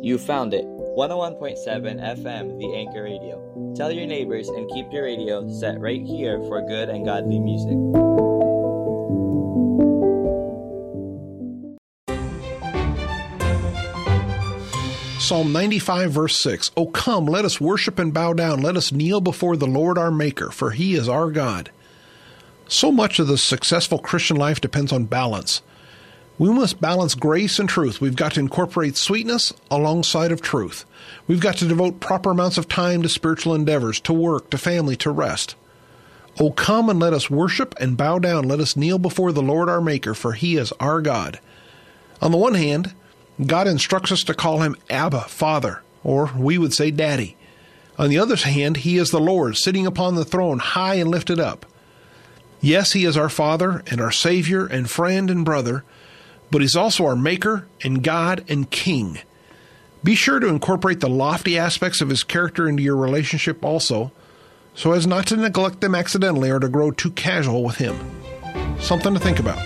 You found it. 101.7 FM, The Anchor Radio. Tell your neighbors and keep your radio set right here for good and godly music. Psalm 95 verse 6. O come, let us worship and bow down. Let us kneel before the Lord our Maker, for He is our God. So much of the successful Christian life depends on balance. We must balance grace and truth. We've got to incorporate sweetness alongside of truth. We've got to devote proper amounts of time to spiritual endeavors, to work, to family, to rest. O come and let us worship and bow down. Let us kneel before the Lord our Maker, for He is our God. On the one hand, God instructs us to call Him Abba, Father, or we would say Daddy. On the other hand, He is the Lord, sitting upon the throne, high and lifted up. Yes, He is our Father and our Savior and friend and brother, but He's also our Maker and God and King. Be sure to incorporate the lofty aspects of His character into your relationship also, so as not to neglect them accidentally or to grow too casual with Him. Something to think about.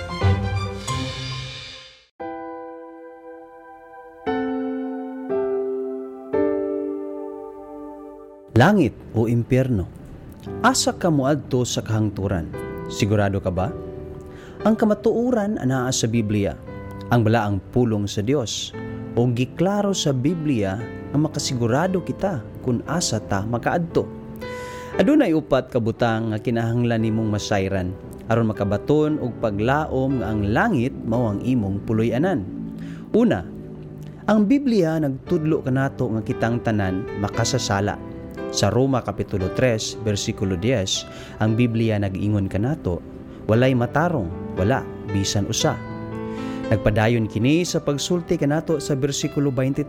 Langit o impyerno, asa ka moadto sa kahangturan? Sigurado ka ba? Ang kamatuoran anaa sa Biblia, ang balaang pulong sa Dios, o giklaro sa Biblia ang makasigurado kita kung asa ta makaadto. Adunay upat ka butang nga kinahanglan nimong masayran aron makabaton og paglaom nga ang langit mao ang imong puloy-anan. Una, ang Biblia nagtudlo kanato nga kitang tanan makasasala. Sa Roma Kapitulo 3, versikulo 10, ang Biblia nag-ingon kanato, walay matarong, wala, bisan usa. Nagpadayon kini sa pagsulti kanato sa versikulo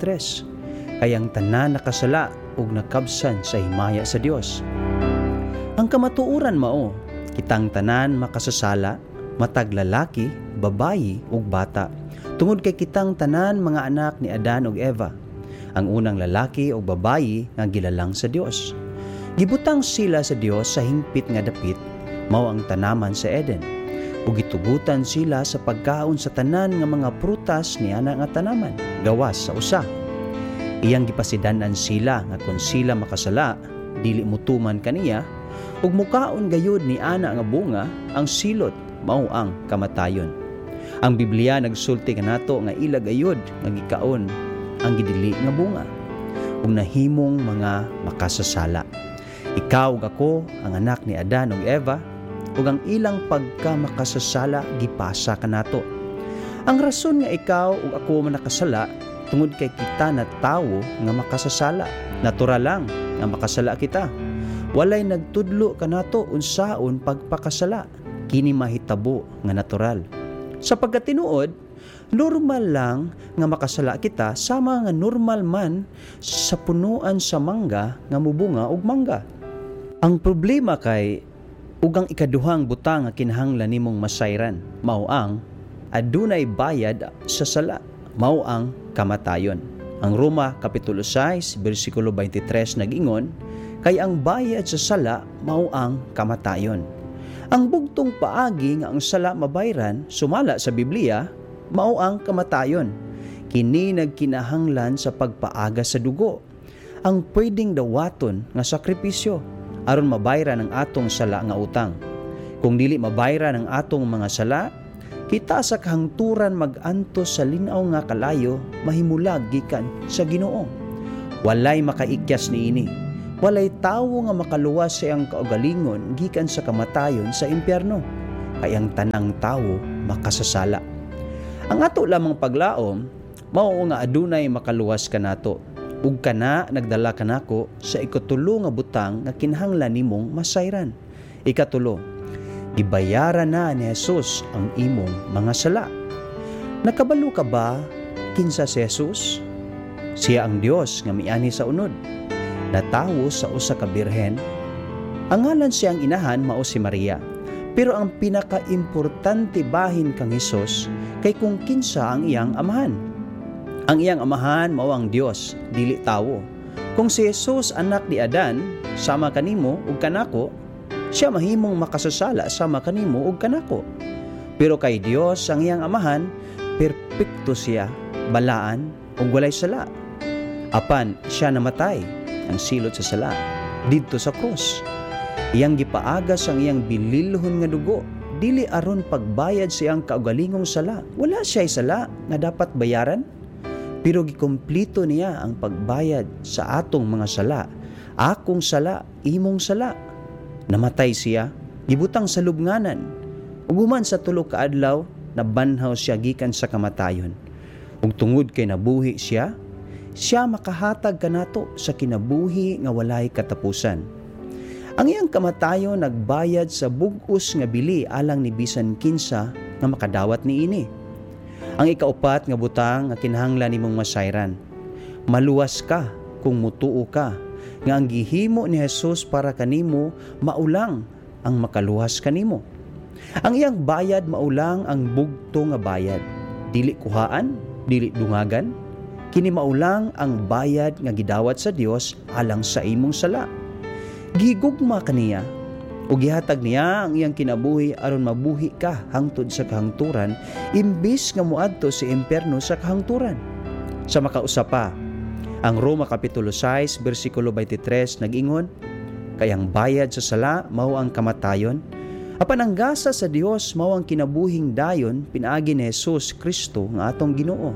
23, kayang tanan nakasala ug nakabsan sa himaya sa Dios. Ang kamatuoran mao, kitang tanan makasasala, matag lalaki, babayi ug bata, tungod kay kitang tanan mga anak ni Adan ug Eva. Ang unang lalaki o babayi nga gilalang sa Dios. Gibutang sila sa Dios sa hingpit nga dapit, mao ang tanaman sa Eden. Ug gitugutan sila sa pagkaon sa tanan nga mga prutas ni ana nga tanaman, gawas sa usa. Iyang gipasidan-an sila nga kung sila makasala, dili mutuman kaniya, ug mukaon gayud ni ana nga bunga, ang silot mao ang kamatayon. Ang Biblia nagsulti kanato nga ila gayud nga gikaon ang gidili nga bunga ug nahimong mga makasasala. Ikaw ug ako ang anak ni Adan ug Eva ug ang ilang pagkamakasasala gipasa kanato. Ang rason nga ikaw ug ako manakasala tungod kay kita na tawo nga makasasala. Natural lang nga makasala kita. Walay nagtudlo kanato unsaon pagpakasala. Kini mahitabo nga natural. Sa pagkatinuod, normal lang nga makasala kita sama nga normal man sa punuan sa mangga nga mubunga og mangga. Ang problema kay ug ang ikaduhang butang nga kinahanglan nimong masayran mao ang adunay bayad sa sala, mao ang kamatayon. Ang Roma Kapitulo 6 versikulo 23 nag-ingon, kay ang bayad sa sala mao ang kamatayon. Ang bugtong paagi nga ang sala mabayran sumala sa Biblia mao ang kamatayon. Kini nagkinahanglan sa pagpaaga sa dugo, ang pwedeng dawaton nga sakripisyo aron mabayran ang atong sala nga utang. Kung dili mabayran ang atong mga sala, kita sa kahangturan mag-antos sa linaw nga kalayo mahimulag gikan sa Ginoo. Walay makaikyas niini. Walay tawo nga makaluwas sa iyang kaugalingon gikan sa kamatayon sa impyerno. Kay ang tanang tawo makasasala. Ang ato lamang paglaom, mao nga adunay makaluwas kanato. Ug kana nagdala kanako sa ikatulo nga butang nga kinahanglan nimong masayran. Ikatulo, ibayaran na ni Jesus ang imong mga sala. Nakabalo ka ba kinsa si Jesus? Siya ang Dios nga miani sa unod. Natawo sa usa ka birhen. Ang ngalan siyang inahan mao si Maria. Pero ang pinaka-importante bahin kang Hesus kay kung kinsa ang iyang amahan. Ang iyang amahan mao ang Dios, dili tawo. Kung si Jesus anak ni Adan, sama kanimo ug kanako, siya mahimong makasasala sama kanimo ug kanako. Pero kay Dios ang iyang amahan, perpekto siya, balaan ug walay sala. Apan siya namatay ang silot sa sala didto sa krus. Iyang gipaagas ang iyang bililhon nga dugo, dili aron pagbayad sa iyang kaugalingong sala. Wala siya'y sala nga dapat bayaran, pero gikomplito niya ang pagbayad sa atong mga sala. Akong sala, imong sala. Namatay siya, gibutang sa lubnganan. Ug human sa 3 ka adlaw, nabanhaw siya gikan sa kamatayon. Ug tungod kay nabuhi siya makahatag kanato sa kinabuhi nga walay katapusan. Ang iyang kamatayon nagbayad sa bug-os nga bili alang ni bisan kinsa nga makadawat niini. Ang ikaupat nga butang nga kinahanglan nimong masayran. Maluwas ka kung mutuo ka nga ang gihimo ni Jesus para kanimo maulang ang makaluwas kanimo. Ang iyang bayad maulang ang bugto nga bayad. Dili kuhaan, dili dungagan. Kini maulang ang bayad nga gidawat sa Dios alang sa imong sala. Gigugma kaniya o gihatag niya ang iyang kinabuhi aron mabuhi ka hangtod sa kahangturan imbis nga muadto sa impierno sa kahangturan. Sa makausapa, ang Roma Kapitulo 6 versikulo 23 nag-ingon, kay ang bayad sa sala mao ang kamatayon, apan ang gasa sa Dios mao ang kinabuhing dayon pinaagi ni Jesus Kristo nga atong Ginoo.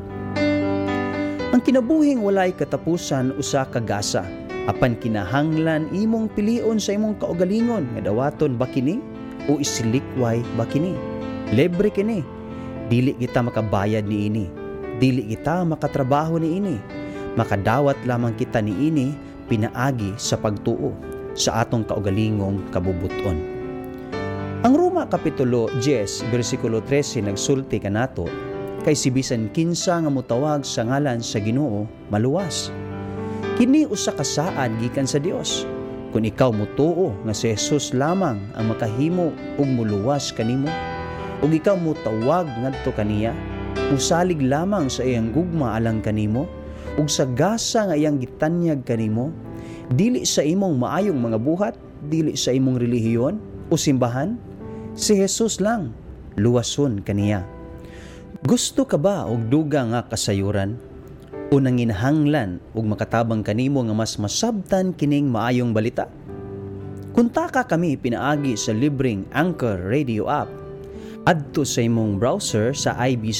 Ang kinabuhing walay katapusan usa ka gasa. Apan kinahanglan imong pilion sa imong kaugalingon nga dawaton ba kini o isilikway ba kini. Libre kini. Dili kita makabayad niini. Dili kita makatrabaho niini. Makadawat lamang kita niini pinaagi sa pagtuo sa atong kaugalingong kabubuton. Ang Roma Kapitulo 10 versikulo 13 nagsulti kanato, kay si bisan kinsa nga mutawag sa ngalan sa Ginoo maluwas. Kini usa ka saad gikan sa Dios. Kung ikaw mutuo nga si Jesus lamang ang makahimo ug muluwas kanimo, ug ikaw mutawag ngadto kaniya, usalig lamang sa iyang gugma alang kanimo, ug sa gasa nga iyang gitanyag kanimo, dili sa imong maayong mga buhat, dili sa imong relihiyon o simbahan, si Jesus lang luwason kaniya. Gusto ka ba og duga nga kasayuran? O nanginahanglan ug makatabang kanimo nga mas masabtan kining maayong balita? Kuntaka kami pinaagi sa libreng Anchor Radio app. Adto sa imong browser sa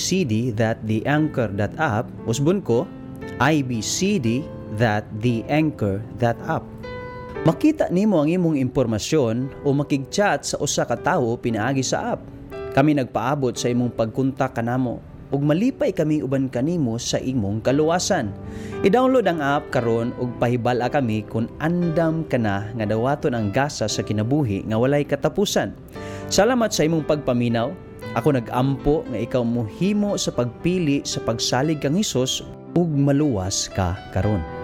ibcd.theanchor.app usbon ko ibcd.theanchor.app. Makita nimo ang imong impormasyon o makig-chat sa usa ka tawo pinaagi sa app. Kami nagpaabot sa imong pagkontak kanamo ug malipay kami uban kanimo sa imong kaluwasan. I-download ang app karon ug pahibal-a kami kung andam ka na nga dawaton ang gasa sa kinabuhi nga walay katapusan. Salamat sa imong pagpaminaw. Ako nag-ampo nga ikaw mohimo sa pagpili sa pagsalig kang Hesus ug maluwas ka karon.